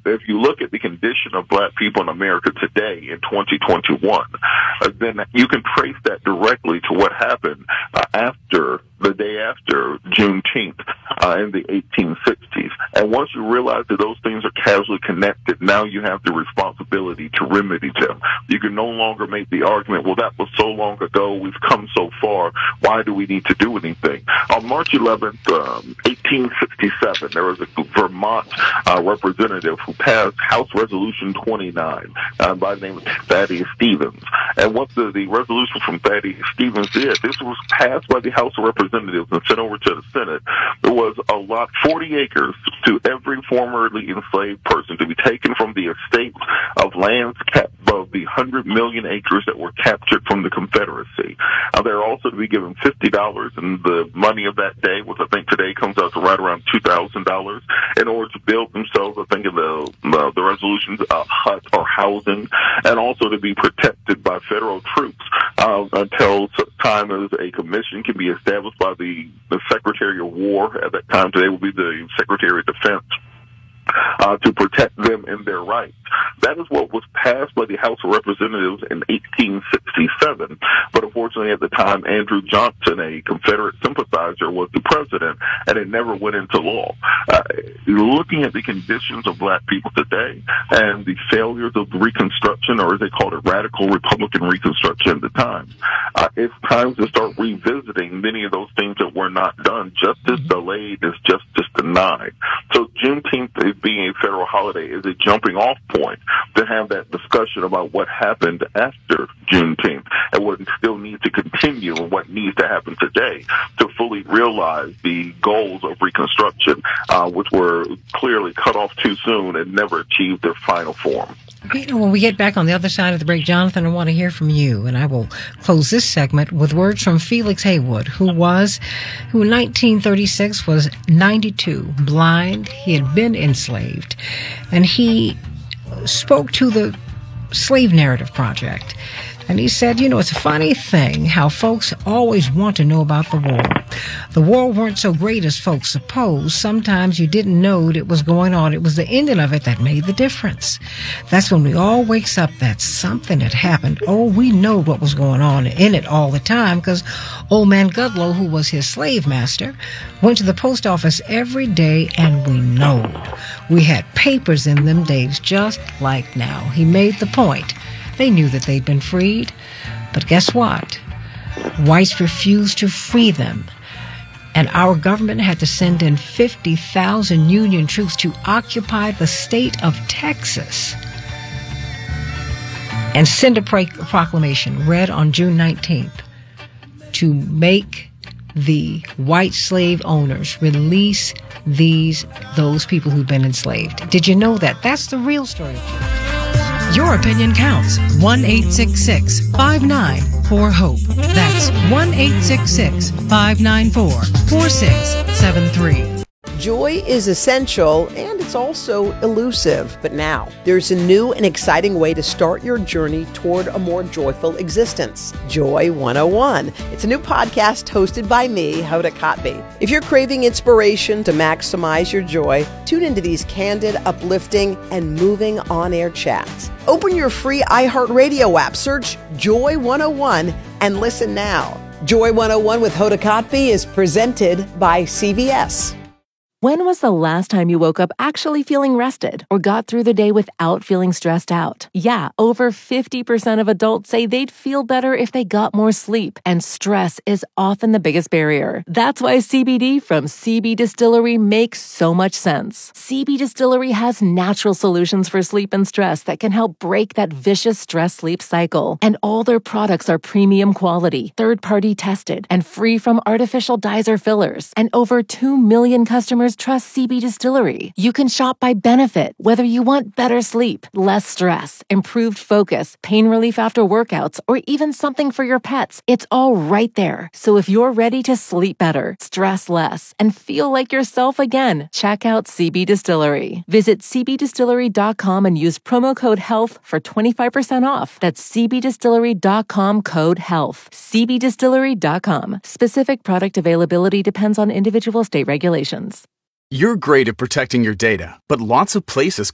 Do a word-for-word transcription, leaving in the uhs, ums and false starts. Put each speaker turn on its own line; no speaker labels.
if you look at the condition of black people in America today in twenty twenty-one, uh, then you can trace that directly to what happened uh, after the day after Juneteenth uh, in the eighteen sixties. And once you realize that those things are causally connected, now you have the responsibility to remedy them. You can no longer make the argument, well, that was so long ago, we've come so far, why do we need to do anything? On March eleventh, um, eighteen sixty-seven, there was a Vermont uh, representative who passed House Resolution twenty-nine uh, by the name of Thaddeus Stevens. And what the, the resolution from Thaddeus Stevens did, this was passed by the House of Representatives and sent over to the Senate. It was allot forty acres to every formerly enslaved person to be taken from the estates of lands cap- of the one hundred million acres that were captured from the Confederacy. Uh, they're also to be given fifty dollars, and the money of that day, which I think today comes out to right around two thousand dollars, in order to build themselves, I think in the, uh, the resolutions, a hut or housing, and also to be protected by federal troops uh, until such time as a commission can be established by the, the Secretary of War. At that time, today will be the Secretary of Defense. Uh, to protect them in their rights. That is what was passed by the House of Representatives in eighteen sixty-seven. But unfortunately, at the time, Andrew Johnson, a Confederate sympathizer, was the president, and it never went into law. Uh, looking at the conditions of black people today and the failures of Reconstruction, or as they called it, radical Republican Reconstruction at the time, uh, it's time to start revisiting many of those things that were not done. Justice delayed is justice denied. So Juneteenth is being a federal holiday is a jumping off point to have that discussion about what happened after Juneteenth and what still needs to continue and what needs to happen today to fully realize the goals of Reconstruction, uh, which were clearly cut off too soon and never achieved their final form.
You know, when we get back on the other side of the break, Jonathan, I want to hear from you, and I will close this segment with words from Felix Haywood, who was, who in nineteen thirty-six was ninety-two, blind. He had been enslaved, and he spoke to the Slave Narrative Project. And he said, you know, it's a funny thing how folks always want to know about the war. The war weren't so great as folks suppose. Sometimes you didn't know it was going on. It was the ending of it that made the difference. That's when we all wakes up that something had happened. Oh, we know what was going on in it all the time because old man Gudlow, who was his slave master, went to the post office every day, and we know. We had papers in them days just like now. He made the point. They knew that they'd been freed, but guess what? Whites refused to free them, and our government had to send in fifty thousand Union troops to occupy the state of Texas and send a pro- proclamation read on June nineteenth to make the white slave owners release these those people who've been enslaved. Did you know that? That's the real story.
Your opinion counts. one eight six six, five nine four, HOPE. That's one eight six six, five nine four, four six seven three.
Joy is essential, and it's also elusive. But now, there's a new and exciting way to start your journey toward a more joyful existence. Joy one oh one. It's a new podcast hosted by me, Hoda Kotb. If you're craving inspiration to maximize your joy, tune into these candid, uplifting, and moving on-air chats. Open your free iHeartRadio app, search Joy one oh one, and listen now. Joy one oh one with Hoda Kotb is presented by C V S.
When was the last time you woke up actually feeling rested or got through the day without feeling stressed out? Yeah, over fifty percent of adults say they'd feel better if they got more sleep, and stress is often the biggest barrier. That's why C B D from C B Distillery makes so much sense. C B Distillery has natural solutions for sleep and stress that can help break that vicious stress-sleep cycle. And all their products are premium quality, third-party tested, and free from artificial dyes or fillers. And over two million customers trust C B Distillery. You can shop by benefit, whether you want better sleep, less stress, improved focus, pain relief after workouts, or even something for your pets. It's all right there. So if you're ready to sleep better, stress less, and feel like yourself again, check out C B Distillery. Visit c b distillery dot com and use promo code HEALTH for twenty-five percent off. That's c b distillery dot com code HEALTH. c b distillery dot com. Specific product availability depends on individual state regulations.
You're great at protecting your data, but lots of places